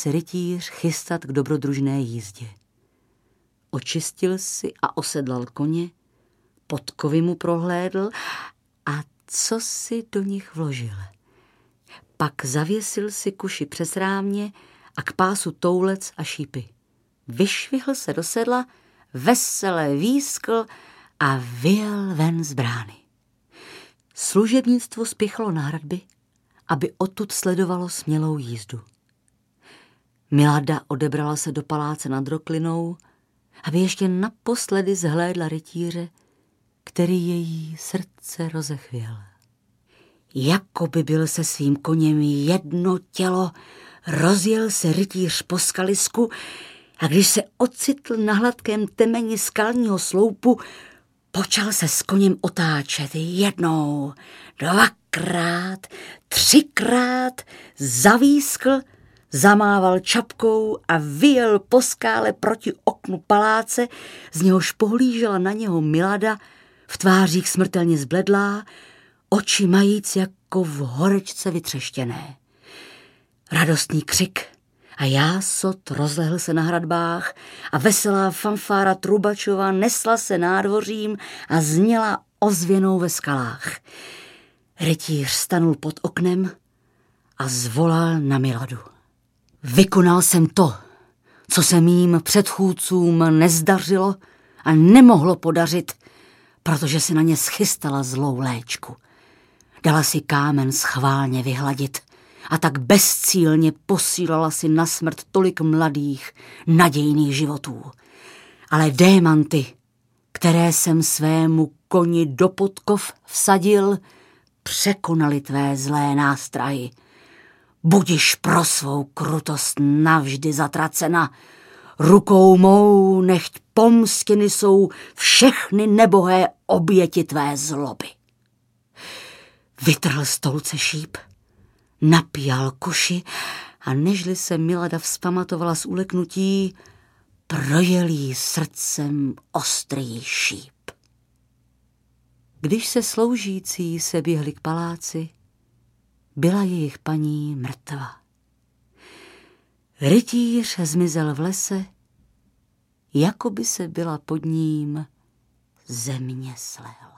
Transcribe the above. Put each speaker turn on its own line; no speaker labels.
se rytíř chystat k dobrodružné jízdě. Očistil si a osedlal koně, podkovy mu prohlédl a co si do nich vložil. Pak zavěsil si kuši přes rámě a k pásu toulec a šípy. Vyšvihl se do sedla, vesele výskl a vyjel ven z brány. Služebnictvo spěchalo na hradby, aby odtud sledovalo smělou jízdu. Milada odebrala se do paláce nad Roklinou, aby ještě naposledy zhlédla rytíře, který její srdce rozechvěl. Jako by byl se svým koněm jedno tělo, rozjel se rytíř po skalisku a když se ocitl na hladkém temeni skalního sloupu, počal se s koněm otáčet jednou, dvakrát, třikrát, zavískl, zamával čapkou a vyjel po skále proti oknu paláce, z něhož pohlížela na něho Milada, v tvářích smrtelně zbledlá, oči majíc jako v horečce vytřeštěné. Radostný křik a jásot rozlehl se na hradbách a veselá fanfára Trubačova nesla se nádvořím a zněla ozvěnou ve skalách. Rytíř stanul pod oknem a zvolal na Miladu. Vykonal jsem to, co se mým předchůdcům nezdařilo a nemohlo podařit, protože si na ně schystala zlou léčku. Dala si kámen schválně vyhladit a tak bezcílně posílala si na smrt tolik mladých, nadějných životů. Ale démanty, které jsem svému koni do podkov vsadil, překonali tvé zlé nástrahy. Budiš pro svou krutost navždy zatracena. Rukou mou nechť pomstěny jsou všechny nebohé oběti tvé zloby. Vytrhl z tolce šíp, napíjal kuši a nežli se Milada vzpamatovala z uleknutí, projel jí srdcem ostrý šíp. Když se sloužící se běhli k paláci, byla jejich paní mrtva. Rytíř zmizel v lese, jako by se byla pod ním země slehla.